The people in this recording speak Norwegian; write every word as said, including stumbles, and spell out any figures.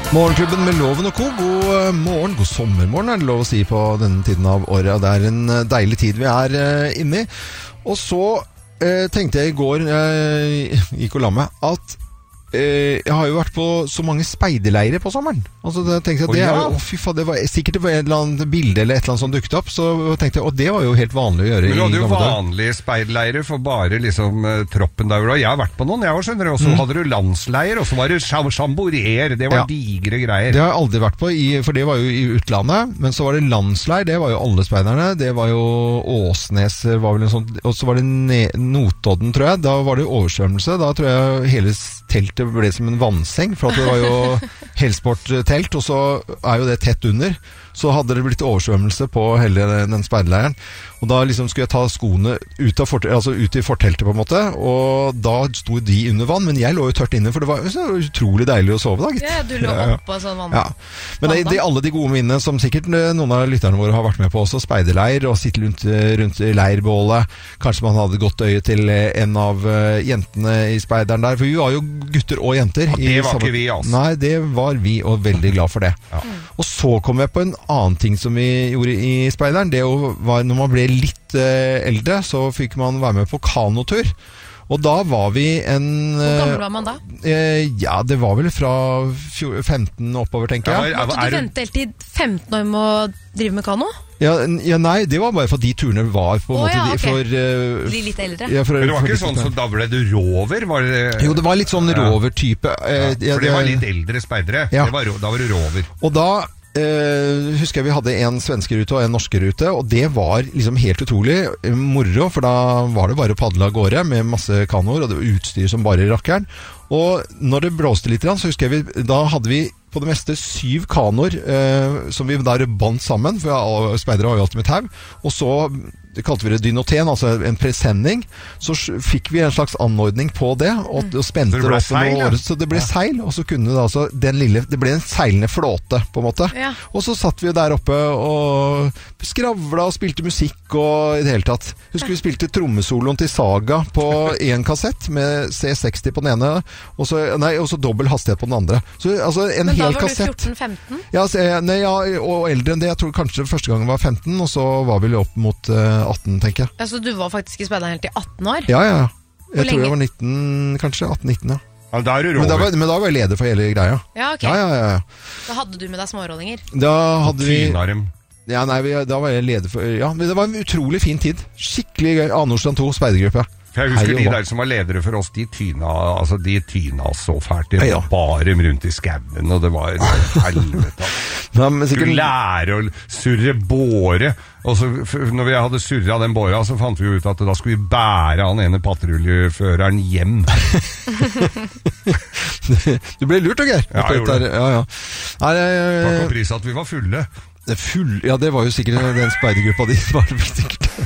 Morgenklubben med Loven og Co. God morgen, god sommermorgen er det lov å si på denne tiden av året. Det er en deilig tid vi er inne i. Og så eh, tenkte jeg i går, jeg gikk og la meg, at eh, jeg har jo vært på så mange speiderleirer på sommeren. Altså da tenkte jeg at det, oh, ja. er, å, fy faen, det var sikkert det var et eller annet bilde eller et eller annet som dukket opp, så tenkte jeg, og det var jo helt vanlig å gjøre. Men du hadde jo vanlige speiderleirer for bare liksom uh, troppen der. Jeg har vært på noen, jeg var skjønner, og så mm. hadde du landsleir, og så var det chamborer, det var ja. digre greier. Det har jeg aldri vært på, i, for det var jo i utlandet, men så var det landsleir, det var jo alle speiderne, det var jo Åsnes, var vel en sånn, og så var det Notodden, tror jeg, da var det oversvømmelse, da tror jeg hele teltet ble som en vannseng, for at det var jo helsporttelt, og så er jo det tett under. Så hadde det blitt oversvømmelse på hele den speiderleiren. Og da liksom skulle jeg ta skoene ut, av fort, altså ut i forteltet på en måte, og da sto de under vann, men jeg lå jo tørt inne, for det var så utrolig deilig å sove da, gitt. Ja, du lå oppe på sånn vann. Ja. Men det, det er alle de gode minnene som sikkert noen av lytterne våre har vært med på også, speiderleir, og sitte rundt, rundt leirbålet. Kanskje man hadde godt øye til en av jentene i speideren der, for vi var jo gutter og jenter. Og det var ikke vi, altså. Nei, det var vi, og veldig glad for det. Ja. Og så kom jeg på en annen ting som vi gjorde i speideren. Det var når man ble litt eh, eldre, så fikk man være med på kanotur. Og da var vi en... Hvor gammel var man da? Eh, ja, det var vel fra femten oppover, tenker jeg. Ja, Måtte du vente helt til femten år med å drive med kano? Ja, ja, nei, det var bare for de turene var på en oh, måte ja, okay. for... Uh, Bli litt eldre. Ja, for, Men det var for, ikke for, sånn som da ble du rover? Var det... Jo, det var litt sånn rover-type. Ja, for det var litt eldre speidere. Ja. Det var, da var du rover. Og da... Uh, husker jeg vi hadde en svenske rute og en norske rute, og det var liksom helt utrolig moro, for da var det bare å padle av gårde med masse kanoer, og det var utstyr som bare rakkeren. Og når det blåste litt, så husker jeg vi, da hadde vi på det meste syv kanoer uh, som vi der bandt sammen, for speidere har jo alltid med tau, og så kalte vi det dynoten, altså en presenning. Så fikk vi en slags anordning på det, og, og spente det opp seil, noe året, så det ble ja. seil, og så kunne det altså den lille, det ble en seilende flåte, på en måte. Ja. Og så satt vi der oppe og skravla og spilte musikk og i det hele tatt. Husker vi spilte trommesoloen til Saga på en kassett med C seksti på den ene, og så, nei, og så dobbel hastighet på den andre. Så altså en Men hel da var kassett. du fjorten femten? Ja, så, nei, ja, og eldre enn det. Jeg tror kanskje første gangen var femten, og så var vi opp mot uh, atten, tenker jeg. Ja, så du var faktisk i speideren helt til atten år? Ja, ja. Jeg Hvor tror lenge? jeg var nitten, kanskje atten nitten, ja. Ja, da er du rover. Men da, var, men da var jeg leder for hele greia. Ja, ok. Ja, ja, ja. Da hadde du med deg smårollinger? Da hadde vi... Tynarem. Ja, nei, vi, da var jeg leder for... Ja, men det var en utrolig fin tid. Skikkelig gøy. Anorstrand to, speidergruppe. Jeg husker de der som var ledere for oss, de tyna, altså de tyna så fælt. De ja. bare rundt i skauen, og det var helvete. Ja, men sikkert... Du lærer å surre båre, og så når vi hadde surret den båra, så fant vi ut at da skulle vi bære han ene patruljeføreren hjem. Du ble lurt, Geir. Ja, jeg gjorde det. Ja, ja. Nei, Takk for pris at vi var fulle. Full, ja, det var jo sikkert den speidergruppa di. Var det sikkert.